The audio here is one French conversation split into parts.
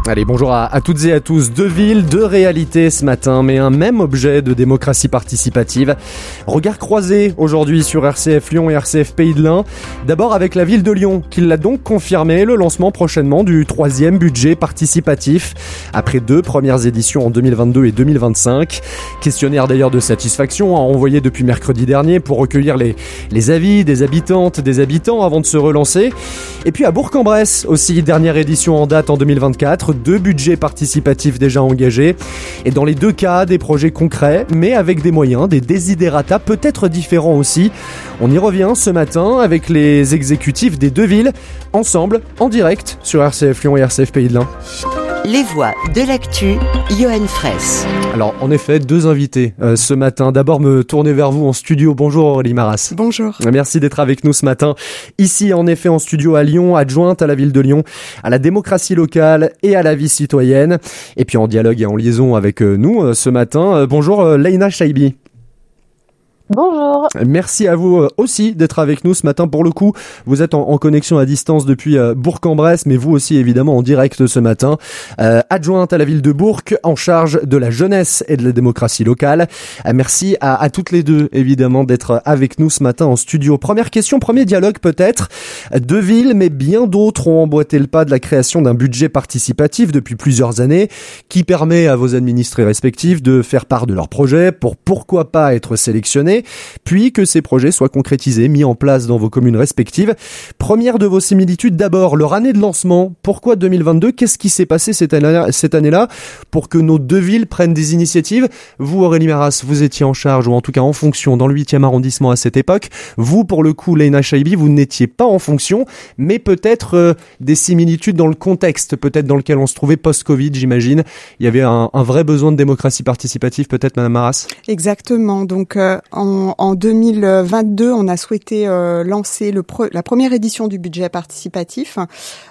Allez, bonjour à toutes et à tous. Deux villes, deux réalités ce matin, mais un même objet de démocratie participative. Regard croisé aujourd'hui sur RCF Lyon et RCF Pays de l'Ain. D'abord avec la ville de Lyon, qui l'a donc confirmé, le lancement prochainement du 3e budget participatif, après 2 premières éditions en 2022 et 2025. Questionnaire d'ailleurs de satisfaction envoyé depuis mercredi dernier pour recueillir les avis des habitantes, des habitants avant de se relancer. Et puis à Bourg-en-Bresse aussi, dernière édition en date en 2024. 2 budgets participatifs déjà engagés. Et dans les 2 cas, des projets concrets, mais avec des moyens, des desiderata peut-être différents aussi. On y revient ce matin avec les exécutifs des 2 villes, ensemble, en direct, sur RCF Lyon et RCF Pays de l'Ain. Les voix de l'actu, Johan Fraisse. Alors, en effet, 2 invités ce matin. D'abord, me tourner vers vous en studio. Bonjour Aurélie Maras. Bonjour. Merci d'être avec nous ce matin. Ici, en effet, en studio à Lyon, adjointe à la ville de Lyon, à la démocratie locale et à la vie citoyenne. Et puis en dialogue et en liaison avec nous ce matin. Bonjour Leïna Chaibi. Bonjour. Merci à vous aussi d'être avec nous ce matin. Pour le coup, vous êtes en connexion à distance depuis Bourg-en-Bresse, mais vous aussi évidemment en direct ce matin. Adjointe à la ville de Bourg, en charge de la jeunesse et de la démocratie locale. Merci à toutes les deux évidemment d'être avec nous ce matin en studio. Première question, premier dialogue peut-être. 2 villes, mais bien d'autres ont emboîté le pas de la création d'un budget participatif depuis plusieurs années, qui permet à vos administrés respectifs de faire part de leurs projets pour pourquoi pas être sélectionnés, puis que ces projets soient concrétisés, mis en place dans vos communes respectives. Première de vos similitudes, d'abord leur année de lancement. Pourquoi 2022 ? Qu'est-ce qui s'est passé cette année-là pour que nos 2 villes prennent des initiatives ? Vous, Aurélie Maras, vous étiez en charge, ou en tout cas en fonction, dans le 8e arrondissement à cette époque. Vous, pour le coup, Leïna Chaibi, vous n'étiez pas en fonction, mais peut-être des similitudes dans le contexte, peut-être dans lequel on se trouvait post-Covid, j'imagine. Il y avait un vrai besoin de démocratie participative, peut-être, Madame Maras ? Exactement. Donc, en 2022, on a souhaité lancer la première édition du budget participatif.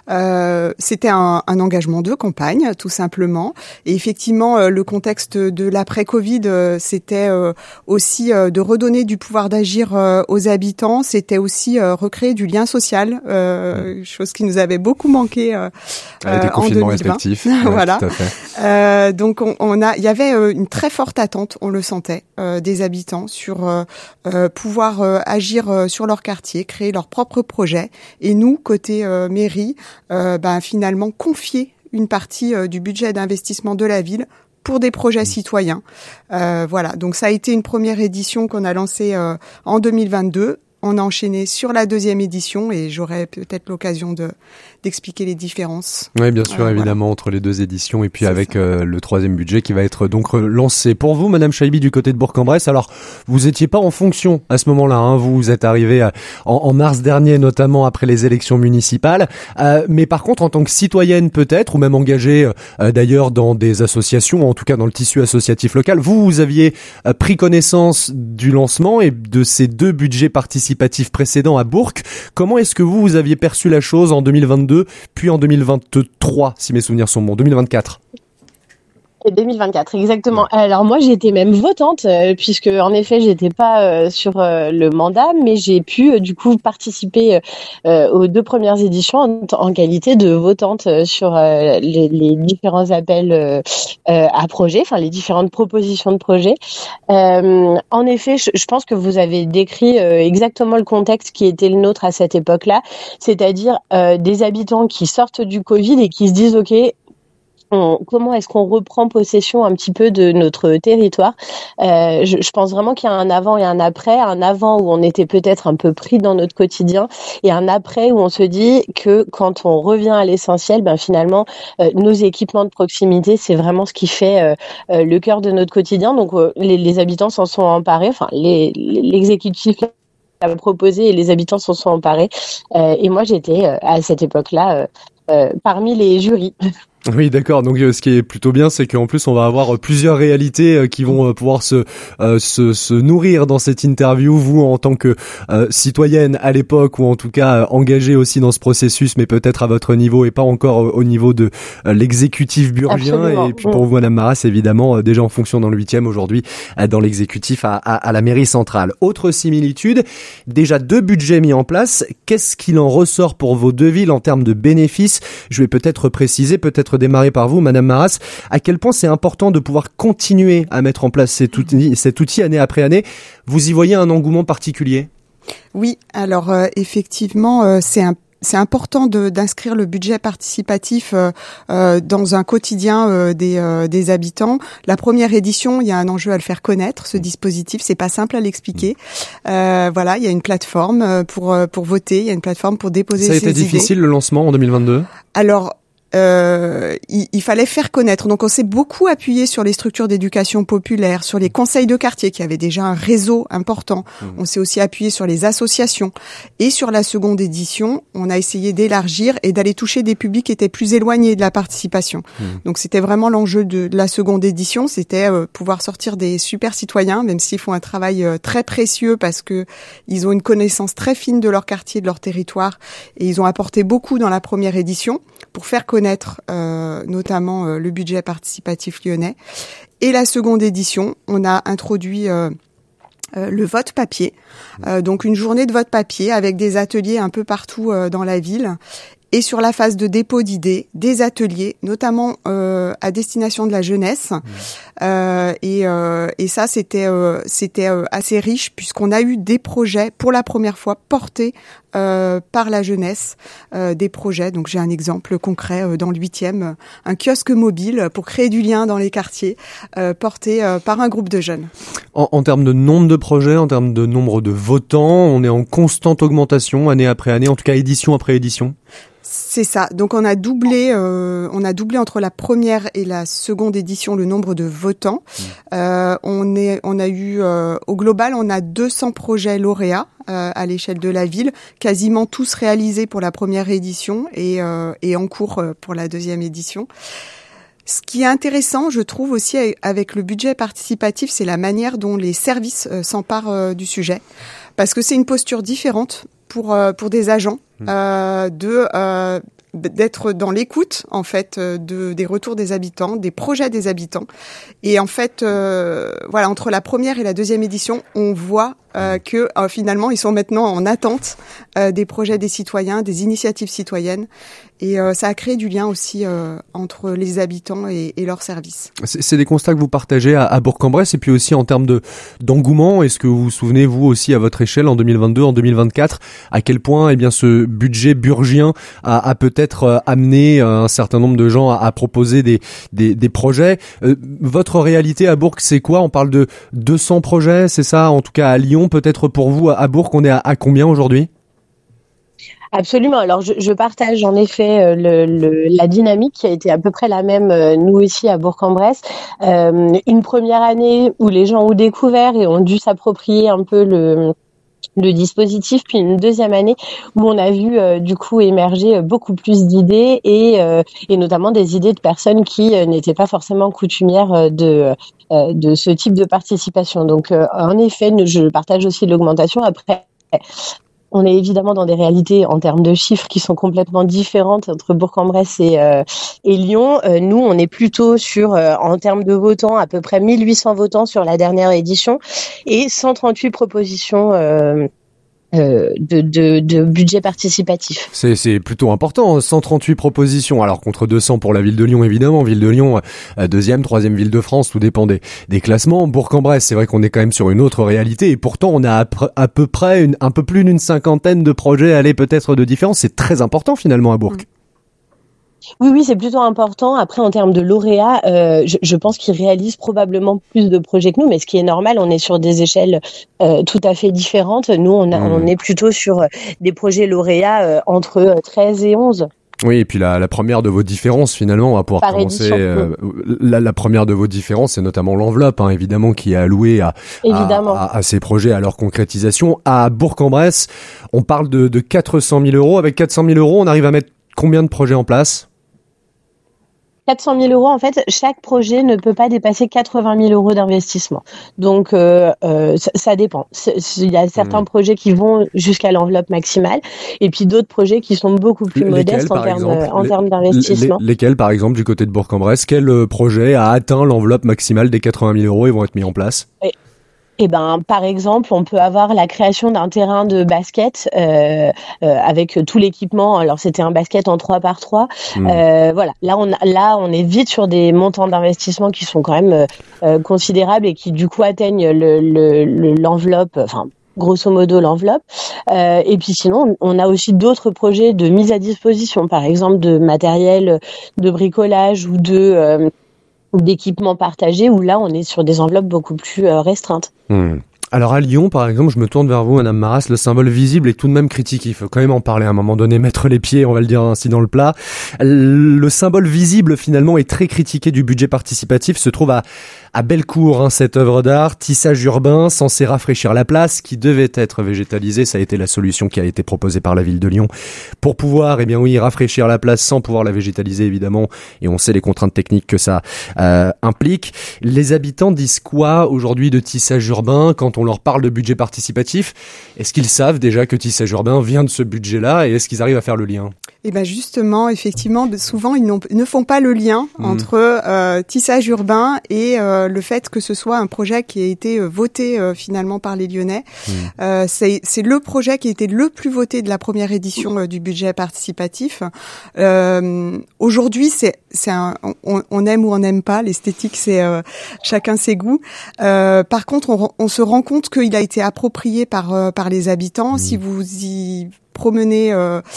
C'était un engagement de campagne, tout simplement. Et effectivement, le contexte de l'après-Covid, c'était aussi de redonner du pouvoir d'agir aux habitants. C'était aussi recréer du lien social, chose qui nous avait beaucoup manqué des confinements respectifs. Voilà. Tout à fait. Donc, il y avait une très forte attente, on le sentait, des habitants sur pouvoir agir sur leur quartier, créer leurs propres projets. Et nous, côté mairie, finalement confier une partie du budget d'investissement de la ville pour des projets citoyens. Voilà, donc ça a été une première édition qu'on a lancée en 2022. On a enchaîné sur la 2e édition et j'aurai peut-être l'occasion d'expliquer les différences. Oui, bien sûr, évidemment, voilà. Entre les 2 éditions et puis c'est avec le 3e budget qui va être donc lancé. Pour vous, Madame Chaibi, du côté de Bourg-en-Bresse, alors vous étiez pas en fonction à ce moment-là, hein, vous êtes arrivé en mars dernier, notamment après les élections municipales, mais par contre, en tant que citoyenne peut-être, ou même engagée d'ailleurs dans des associations, en tout cas dans le tissu associatif local, vous aviez pris connaissance du lancement et de ces 2 budgets participatifs précédents à Bourg. Comment est-ce que vous aviez perçu la chose en 2022, puis en 2023, si mes souvenirs sont bons, 2024 ? 2024, exactement. Alors moi, j'étais même votante, puisque en effet, j'étais pas sur le mandat, mais j'ai pu du coup participer aux 2 premières éditions en qualité de votante sur les différents appels à projets, enfin les différentes propositions de projets. En effet, je pense que vous avez décrit exactement le contexte qui était le nôtre à cette époque-là, c'est-à-dire des habitants qui sortent du Covid et qui se disent OK. Comment est-ce qu'on reprend possession un petit peu de notre territoire ? Je pense vraiment qu'il y a un avant et un après. Un avant où on était peut-être un peu pris dans notre quotidien et un après où on se dit que quand on revient à l'essentiel, finalement, nos équipements de proximité, c'est vraiment ce qui fait le cœur de notre quotidien. Donc, les habitants s'en sont emparés. Enfin, l'exécutif l'a proposé et les habitants s'en sont emparés. Et moi, j'étais à cette époque-là parmi les jurys. Oui, d'accord. Donc, ce qui est plutôt bien, c'est qu'en plus, on va avoir plusieurs réalités qui vont pouvoir se nourrir dans cette interview. Vous, en tant que citoyenne à l'époque, ou en tout cas engagée aussi dans ce processus, mais peut-être à votre niveau et pas encore au niveau de l'exécutif burgien. Absolument. Et puis pour vous, Madame Maras, évidemment, déjà en fonction dans le 8e aujourd'hui, dans l'exécutif à la mairie centrale. Autre similitude, déjà 2 budgets mis en place. Qu'est-ce qu'il en ressort pour vos 2 villes en termes de bénéfices ? Je vais peut-être préciser, peut-être être démarré par vous, Madame Maras. À quel point c'est important de pouvoir continuer à mettre en place cet outil année après année. Vous y voyez un engouement particulier ? Oui, alors effectivement, c'est important d'inscrire le budget participatif dans un quotidien des habitants. La première édition, il y a un enjeu à le faire connaître, ce dispositif. C'est pas simple à l'expliquer. Voilà, il y a une plateforme pour voter, il y a une plateforme pour déposer ses idées. Ça a été difficile le lancement en 2022 ? Alors, il fallait faire connaître. Donc, on s'est beaucoup appuyé sur les structures d'éducation populaire, sur les conseils de quartier qui avaient déjà un réseau important. On s'est aussi appuyé sur les associations. Et sur la seconde édition, on a essayé d'élargir et d'aller toucher des publics qui étaient plus éloignés de la participation. Donc, c'était vraiment l'enjeu de la seconde édition. C'était pouvoir sortir des super citoyens, même s'ils font un travail très précieux parce que ils ont une connaissance très fine de leur quartier, de leur territoire. Et ils ont apporté beaucoup dans la première édition pour faire connaître notamment le budget participatif lyonnais. Et la seconde édition, on a introduit le vote papier, donc une journée de vote papier avec des ateliers un peu partout dans la ville. Et sur la phase de dépôt d'idées, des ateliers, notamment à destination de la jeunesse. Et ça, c'était assez riche puisqu'on a eu des projets pour la première fois portés par la jeunesse, des projets. Donc j'ai un exemple concret dans le 8e, un kiosque mobile pour créer du lien dans les quartiers, porté par un groupe de jeunes. En termes de nombre de projets, en termes de nombre de votants, on est en constante augmentation année après année, en tout cas édition après édition. C'est ça. Donc on a doublé entre la première et la seconde édition le nombre de votants. On a eu au global, on a 200 projets lauréats à l'échelle de la ville, quasiment tous réalisés pour la première édition et en cours pour la deuxième édition. Ce qui est intéressant, je trouve aussi avec le budget participatif, c'est la manière dont les services s'emparent du sujet, parce que c'est une posture différente pour des agents d'être dans l'écoute en fait des retours des habitants, des projets des habitants. Et en fait, voilà, entre la première et la deuxième édition, on voit que finalement ils sont maintenant en attente des projets des citoyens, des initiatives citoyennes. Et ça a créé du lien aussi entre les habitants et leurs services. C'est des constats que vous partagez à Bourg-en-Bresse et puis aussi en termes d'engouement. Est-ce que vous vous souvenez, vous aussi, à votre échelle, en 2022, en 2024, à quel point ce budget burgien a peut-être amené un certain nombre de gens à proposer des projets. Votre réalité à Bourg, c'est quoi ? On parle de 200 projets, c'est ça ? En tout cas à Lyon, peut-être pour vous, à Bourg, on est à combien aujourd'hui ? Absolument. Alors, je partage en effet la dynamique qui a été à peu près la même, nous aussi, à Bourg-en-Bresse. Une première année où les gens ont découvert et ont dû s'approprier un peu le dispositif, puis une deuxième année où on a vu du coup émerger beaucoup plus d'idées et notamment des idées de personnes qui n'étaient pas forcément coutumières de ce type de participation. Donc, en effet, je partage aussi l'augmentation. Après, on est évidemment dans des réalités en termes de chiffres qui sont complètement différentes entre Bourg-en-Bresse et Lyon. Nous, on est plutôt sur, en termes de votants, à peu près 1800 votants sur la dernière édition et 138 propositions de budget participatif. C'est plutôt important, 138 propositions, alors contre 200 pour la ville de Lyon évidemment, ville de Lyon, deuxième, troisième ville de France, tout dépend des classements. Bourg-en-Bresse, c'est vrai qu'on est quand même sur une autre réalité et pourtant on a à peu près un peu plus d'une cinquantaine de projets, allez peut-être de différence, c'est très important finalement à Bourg. Oui, c'est plutôt important. Après, en termes de lauréats, je pense qu'ils réalisent probablement plus de projets que nous, mais ce qui est normal, on est sur des échelles tout à fait différentes. Nous, on est plutôt sur des projets lauréats entre 13 et 11. Oui, et puis la première de vos différences, finalement, on va pouvoir commencer. La première de vos différences, c'est notamment l'enveloppe, évidemment, qui est allouée à ces projets, à leur concrétisation. À Bourg-en-Bresse, on parle de 400 000 euros. Avec 400 000 euros, on arrive à mettre combien de projets en place ? 400 000 euros, en fait, chaque projet ne peut pas dépasser 80 000 euros d'investissement. Donc, ça dépend. Il y a certains projets qui vont jusqu'à l'enveloppe maximale, et puis d'autres projets qui sont beaucoup plus modestes en termes d'investissement. Lesquels, par exemple, du côté de Bourg-en-Bresse, quel projet a atteint l'enveloppe maximale des 80 000 euros et vont être mis en place ? Eh ben, par exemple, on peut avoir la création d'un terrain de basket avec tout l'équipement. Alors, c'était un basket en 3x3. Voilà. Là, on est vite sur des montants d'investissement qui sont quand même considérables et qui, du coup, atteignent l'enveloppe. Enfin, grosso modo l'enveloppe. Et puis sinon, on a aussi d'autres projets de mise à disposition, par exemple de matériel de bricolage ou d'équipements partagés, où là, on est sur des enveloppes beaucoup plus restreintes. Alors à Lyon, par exemple, je me tourne vers vous, Madame Marras, le symbole visible est tout de même critiqué. Il faut quand même en parler à un moment donné, mettre les pieds, on va le dire ainsi, dans le plat. Le symbole visible, finalement, est très critiqué du budget participatif, se trouve à Bellecour, cette œuvre d'art, tissage urbain, censé rafraîchir la place, qui devait être végétalisée. Ça a été la solution qui a été proposée par la ville de Lyon pour pouvoir, rafraîchir la place sans pouvoir la végétaliser, évidemment. Et on sait les contraintes techniques que ça implique. Les habitants disent quoi aujourd'hui de tissage urbain quand on leur parle de budget participatif? Est-ce qu'ils savent déjà que tissage urbain vient de ce budget-là et est-ce qu'ils arrivent à faire le lien? Et ben justement, effectivement, souvent ils ne font pas le lien entre tissage urbain et le fait que ce soit un projet qui a été voté finalement par les Lyonnais. C'est le projet qui a été le plus voté de la première édition du budget participatif. Aujourd'hui, on aime ou on n'aime pas l'esthétique, c'est chacun ses goûts. Par contre, on se rend compte qu'il a été approprié par les habitants. Si vous y promener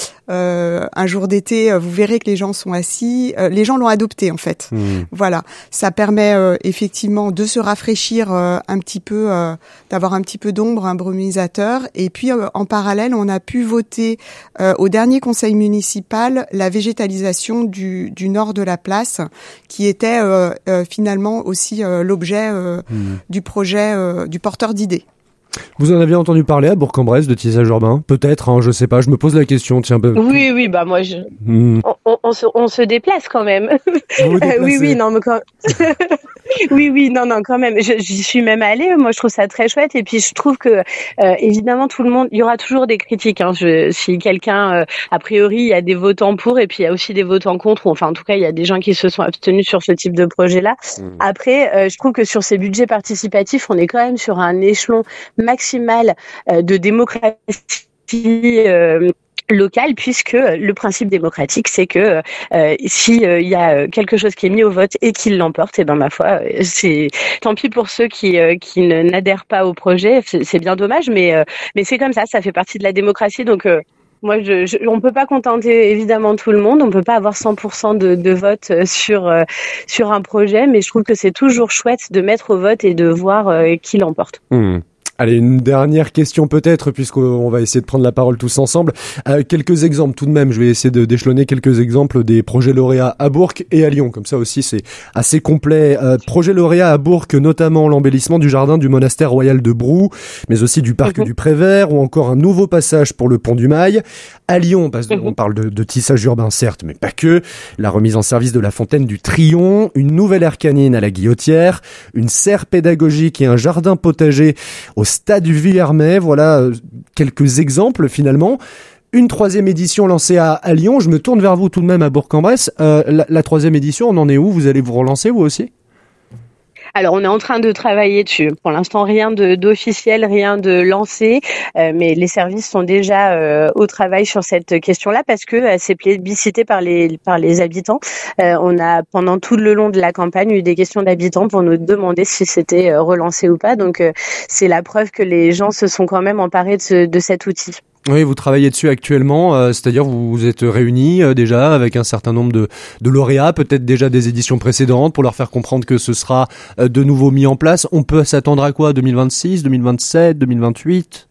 un jour d'été, vous verrez que les gens sont assis. Les gens l'ont adopté en fait. Voilà, ça permet effectivement de se rafraîchir un petit peu, d'avoir un petit peu d'ombre, un brumisateur. Et puis en parallèle, on a pu voter au dernier conseil municipal la végétalisation du nord de la place, qui était finalement aussi l'objet du projet du porteur d'idées. Vous en aviez entendu parler à Bourg-en-Bresse de tissage urbain? Peut-être, je sais pas, je me pose la question. Tiens, Oui, bah moi, on se déplace quand même. Vous oui, non, mais quand... oui, non, quand même. J'y suis même allée. Moi, je trouve ça très chouette. Et puis, je trouve que, évidemment, tout le monde, il y aura toujours des critiques. Si quelqu'un, a priori, il y a des votants pour, et puis il y a aussi des votants contre. Ou, enfin, en tout cas, il y a des gens qui se sont abstenus sur ce type de projet-là. Après, je trouve que sur ces budgets participatifs, on est quand même sur un échelon maximal de démocratie locale, puisque le principe démocratique, c'est que si il y a quelque chose qui est mis au vote et qu'il l'emporte, et ben ma foi, c'est tant pis pour ceux qui n'adhèrent pas au projet. C'est bien dommage, mais c'est comme ça fait partie de la démocratie. Donc moi, on peut pas contenter évidemment tout le monde, on peut pas avoir 100% de vote sur un projet, mais je trouve que c'est toujours chouette de mettre au vote et de voir qui l'emporte. Allez, une dernière question peut-être, puisqu'on va essayer de prendre la parole tous ensemble. Quelques exemples tout de même, je vais essayer de d'échelonner quelques exemples des projets lauréats à Bourg et à Lyon. Comme ça aussi, c'est assez complet. Projet lauréat à Bourg, notamment l'embellissement du jardin du monastère royal de Brou, mais aussi du parc du Prévert, ou encore un nouveau passage pour le pont du Mail. À Lyon, parce qu'on parle de tissage urbain, certes, mais pas que. La remise en service de la fontaine du Trion, une nouvelle aire canine à la Guillotière, une serre pédagogique et un jardin potager au Stade du Villermais. Voilà quelques exemples finalement. Une 3e édition lancée à Lyon. Je me tourne vers vous tout de même à Bourg-en-Bresse. La 3e édition, on en est où? Vous allez vous relancer vous aussi? Alors, on est en train de travailler dessus. Pour l'instant, rien d'officiel, rien de lancé, mais les services sont déjà au travail sur cette question-là parce que c'est plébiscité par les habitants. On a, pendant tout le long de la campagne, eu des questions d'habitants pour nous demander si c'était relancé ou pas. Donc, c'est la preuve que les gens se sont quand même emparés de cet outil. Oui, vous travaillez dessus actuellement, c'est-à-dire vous vous êtes réunis déjà avec un certain nombre de lauréats, peut-être déjà des éditions précédentes, pour leur faire comprendre que ce sera de nouveau mis en place. On peut s'attendre à quoi? 2026, 2027, 2028?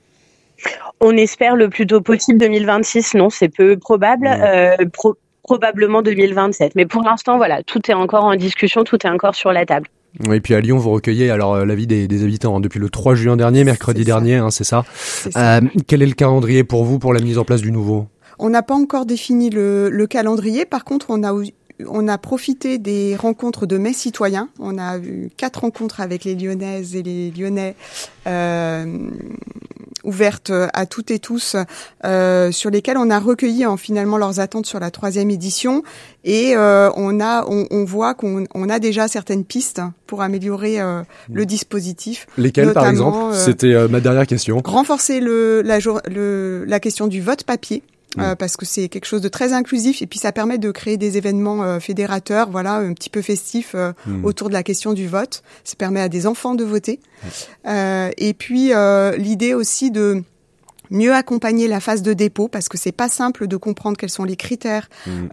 On espère le plus tôt possible 2026. Non, c'est peu probable. Probablement 2027. Mais pour l'instant, voilà, tout est encore en discussion, tout est encore sur la table. Et puis à Lyon, vous recueillez alors l'avis des habitants depuis le 3 juin dernier, mercredi dernier, c'est ça. Quel est le calendrier pour vous pour la mise en place du nouveau? On n'a pas encore défini le calendrier. Par contre, on a on a profité des rencontres de mai citoyens. On a eu 4 rencontres avec les Lyonnaises et les Lyonnais ouvertes à toutes et tous, sur lesquelles on a recueilli finalement leurs attentes sur la 3e édition. Et on voit qu'on a déjà certaines pistes pour améliorer le dispositif. Lesquelles, notamment, par exemple? C'était ma dernière question. Renforcer la question du vote papier. Parce que c'est quelque chose de très inclusif et puis ça permet de créer des événements fédérateurs, voilà, un petit peu festifs autour de la question du vote. Ça permet à des enfants de voter. Et puis l'idée aussi de mieux accompagner la phase de dépôt, parce que c'est pas simple de comprendre quels sont les critères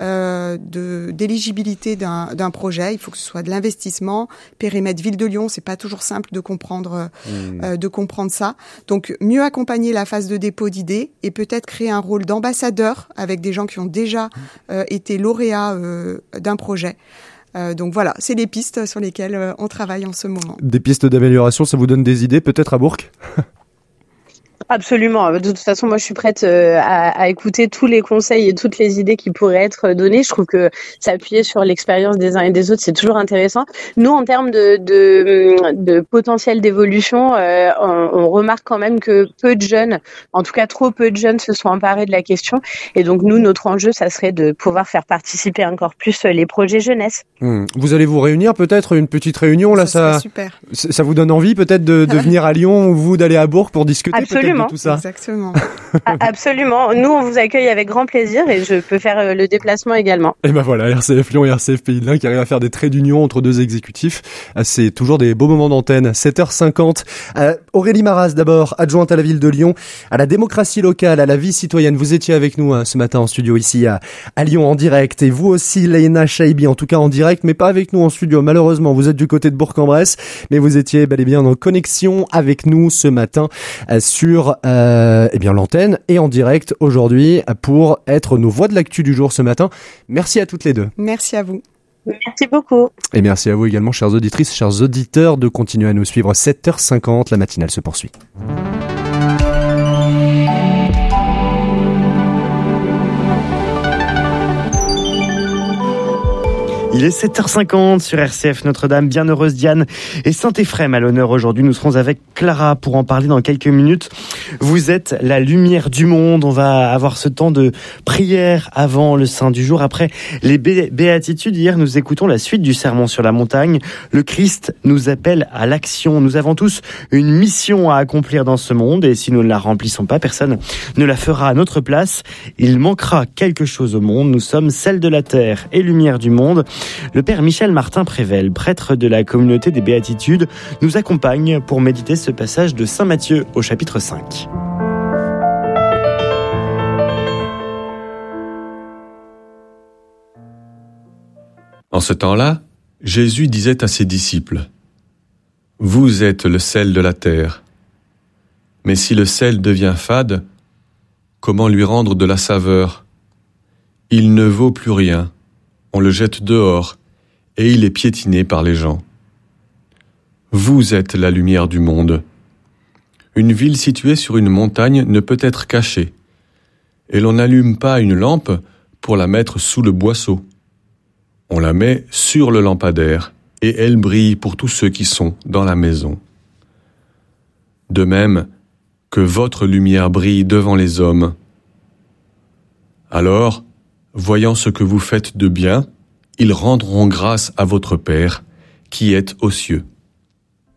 d'éligibilité d'un projet. Il faut que ce soit de l'investissement, périmètre Ville de Lyon, c'est pas toujours simple de comprendre ça. Donc mieux accompagner la phase de dépôt d'idées et peut-être créer un rôle d'ambassadeur avec des gens qui ont déjà été lauréats d'un projet. Donc voilà, c'est les pistes sur lesquelles on travaille en ce moment. Des pistes d'amélioration, ça vous donne des idées peut-être à Bourg? Absolument. De toute façon, moi, je suis prête à écouter tous les conseils et toutes les idées qui pourraient être données. Je trouve que s'appuyer sur l'expérience des uns et des autres, c'est toujours intéressant. Nous, en termes de potentiel d'évolution, on remarque quand même que peu de jeunes, en tout cas trop peu de jeunes, se sont emparés de la question. Et donc, nous, notre enjeu, ça serait de pouvoir faire participer encore plus les projets jeunesse. Vous allez vous réunir peut-être, une petite réunion là, ça super. Ça vous donne envie peut-être de venir à Lyon ou vous d'aller à Bourg pour discuter peut-être de tout ça. Exactement. Absolument. Nous, on vous accueille avec grand plaisir et je peux faire le déplacement également. Et ben voilà, RCF Lyon et RCF Pays de l'Ain qui arrivent à faire des traits d'union entre deux exécutifs. C'est toujours des beaux moments d'antenne. 7h50. Aurélie Maras d'abord, adjointe à la ville de Lyon, à la démocratie locale, à la vie citoyenne. Vous étiez avec nous ce matin en studio ici à Lyon en direct. Et vous aussi, Léna Chaibi, en tout cas en direct, mais pas avec nous en studio. Malheureusement, vous êtes du côté de Bourg-en-Bresse, mais vous étiez bel et bien en connexion avec nous ce matin sur l'antenne et en direct aujourd'hui pour être nos voix de l'actu du jour ce matin. Merci à toutes les deux. Merci à vous. Merci beaucoup. Et merci à vous également, chères auditrices, chers auditeurs, de continuer à nous suivre. 7h50, la matinale se poursuit. Il est 7h50 sur RCF Notre-Dame, Bienheureuse Diane et Saint-Éphrem à l'honneur aujourd'hui. Nous serons avec Clara pour en parler dans quelques minutes. Vous êtes la lumière du monde. On va avoir ce temps de prière avant le Saint du jour. Après les béatitudes, hier nous écoutons la suite du sermon sur la montagne. Le Christ nous appelle à l'action. Nous avons tous une mission à accomplir dans ce monde et si nous ne la remplissons pas, personne ne la fera à notre place. Il manquera quelque chose au monde. Nous sommes sel de la terre et lumière du monde. Le père Michel Martin Prével, prêtre de la communauté des Béatitudes, nous accompagne pour méditer ce passage de Saint Matthieu au chapitre 5. En ce temps-là, Jésus disait à ses disciples : « Vous êtes le sel de la terre. Mais si le sel devient fade, comment lui rendre de la saveur ? Il ne vaut plus rien. On le jette dehors, et il est piétiné par les gens. Vous êtes la lumière du monde. Une ville située sur une montagne ne peut être cachée, et l'on n'allume pas une lampe pour la mettre sous le boisseau. On la met sur le lampadaire, et elle brille pour tous ceux qui sont dans la maison. De même que votre lumière brille devant les hommes. Alors, voyant ce que vous faites de bien, ils rendront grâce à votre Père qui est aux cieux.